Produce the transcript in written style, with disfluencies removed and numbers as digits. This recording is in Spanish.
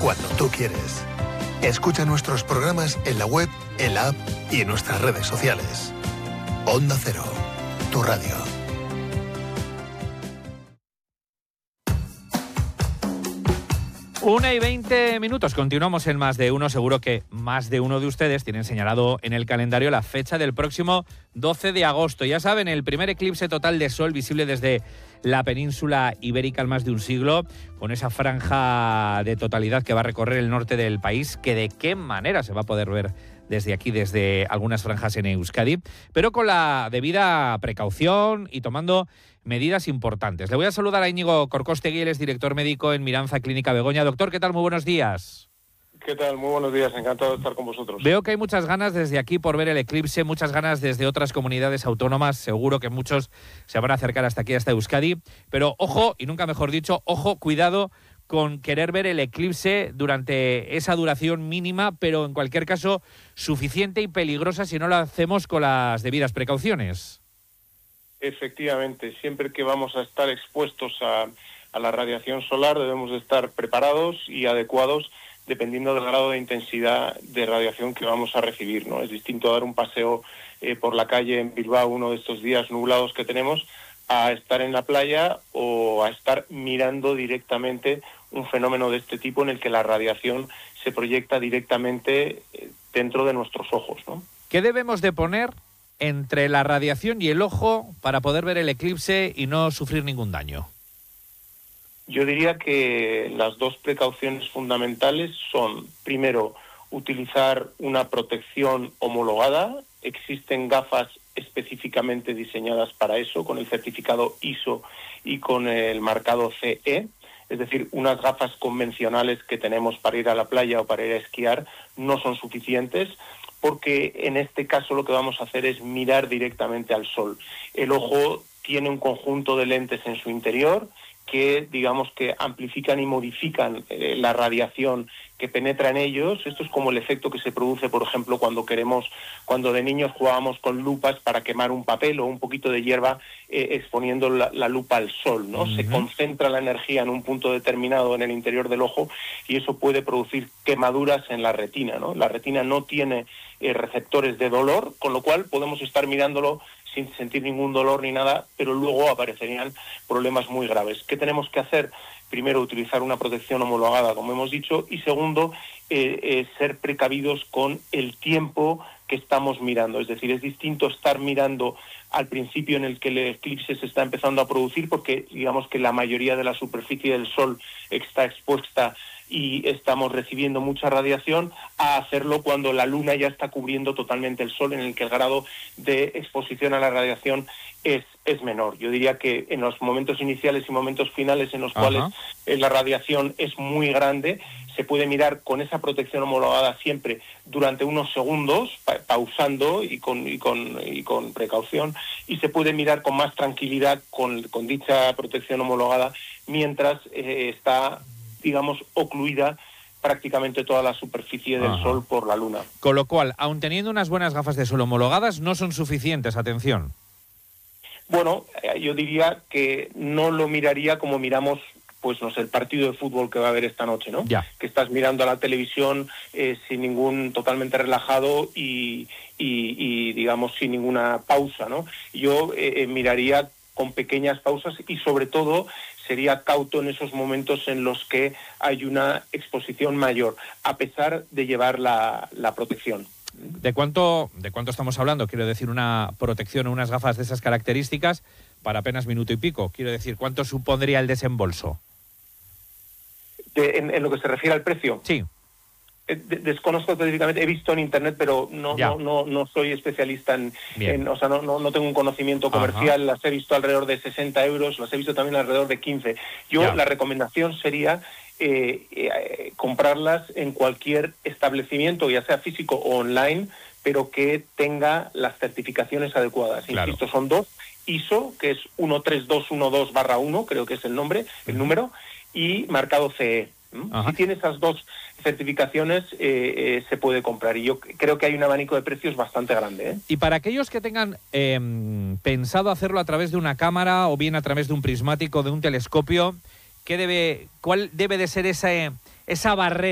cuando tú quieres. Escucha nuestros programas en la web, en la app y en nuestras redes sociales. Onda Cero, tu radio. Una y 20 minutos. Continuamos en Más de Uno. Seguro que más de uno de ustedes tienen señalado en el calendario la fecha del próximo 12 de agosto. Ya saben, el primer eclipse total de sol visible desde la península ibérica en más de un siglo, con esa franja de totalidad que va a recorrer el norte del país, que de qué manera se va a poder ver desde aquí, desde algunas franjas en Euskadi, pero con la debida precaución y tomando medidas importantes. Le voy a saludar a Íñigo Corcostegui, él es director médico en Miranza Clínica Begoña. Doctor, ¿qué tal? Muy buenos días. ¿Qué tal? Muy buenos días, encantado de estar con vosotros. Veo que hay muchas ganas desde aquí por ver el eclipse, muchas ganas desde otras comunidades autónomas, seguro que muchos se van a acercar hasta aquí, hasta Euskadi, pero ojo, y nunca mejor dicho, ojo, cuidado con querer ver el eclipse durante esa duración mínima, pero en cualquier caso suficiente y peligrosa si no lo hacemos con las debidas precauciones. Efectivamente, siempre que vamos a estar expuestos a la radiación solar debemos de estar preparados y adecuados dependiendo del grado de intensidad de radiación que vamos a recibir, ¿no? Es distinto dar un paseo por la calle en Bilbao uno de estos días nublados que tenemos a estar en la playa o a estar mirando directamente un fenómeno de este tipo en el que la radiación se proyecta directamente dentro de nuestros ojos, ¿no? ¿Qué debemos de poner entre la radiación y el ojo para poder ver el eclipse y no sufrir ningún daño? Yo diría que las dos precauciones fundamentales son, primero, utilizar una protección homologada. Existen gafas específicamente diseñadas para eso, con el certificado ISO y con el marcado CE. Es decir, unas gafas convencionales que tenemos para ir a la playa o para ir a esquiar no son suficientes, porque en este caso lo que vamos a hacer es mirar directamente al sol. El ojo tiene un conjunto de lentes en su interior que, digamos, que amplifican y modifican la radiación que penetra en ellos. Esto es como el efecto que se produce, por ejemplo, cuando de niños jugábamos con lupas para quemar un papel o un poquito de hierba exponiendo la lupa al sol, ¿no? Uh-huh. Se concentra la energía en un punto determinado en el interior del ojo y eso puede producir quemaduras en la retina, ¿no? La retina no tiene receptores de dolor, con lo cual podemos estar mirándolo sin sentir ningún dolor ni nada, pero luego aparecerían problemas muy graves. ¿Qué tenemos que hacer? Primero, utilizar una protección homologada, como hemos dicho, y segundo, ser precavidos con el tiempo que estamos mirando. Es decir, es distinto estar mirando al principio en el que el eclipse se está empezando a producir, porque digamos que la mayoría de la superficie del Sol está expuesta y estamos recibiendo mucha radiación, a hacerlo cuando la Luna ya está cubriendo totalmente el Sol, en el que el grado de exposición a la radiación es menor. Yo diría que en los momentos iniciales y momentos finales en los cuales la radiación es muy grande, se puede mirar con esa protección homologada siempre durante unos segundos, pausando y con precaución, y se puede mirar con más tranquilidad con dicha protección homologada mientras está, digamos, ocluida prácticamente toda la superficie del Sol por la Luna. Con lo cual, aun teniendo unas buenas gafas de sol homologadas, no son suficientes, atención. Bueno, yo diría que no lo miraría como miramos, pues no sé, el partido de fútbol que va a haber esta noche, ¿no? Ya. Que estás mirando a la televisión totalmente relajado y digamos sin ninguna pausa, ¿no? Yo miraría con pequeñas pausas y sobre todo sería cauto en esos momentos en los que hay una exposición mayor, a pesar de llevar la protección. ¿De cuánto estamos hablando? Quiero decir, una protección o unas gafas de esas características para apenas minuto y pico. Quiero decir, ¿cuánto supondría el desembolso? ¿En lo que se refiere al precio? Sí. Desconozco específicamente, he visto en internet, pero no soy especialista o sea, no tengo un conocimiento comercial. Las he visto alrededor de 60 euros, las he visto también alrededor de 15. La recomendación sería comprarlas en cualquier establecimiento, ya sea físico o online, pero que tenga las certificaciones adecuadas. Claro. Insisto, son dos: ISO, que es 13212/1, creo que es el número, y marcado CE. Si tiene esas dos certificaciones, se puede comprar. Y yo creo que hay un abanico de precios bastante grande, ¿eh? Y para aquellos que tengan pensado hacerlo a través de una cámara o bien a través de un prismático, de un telescopio, ¿cuál debe de ser esa barrera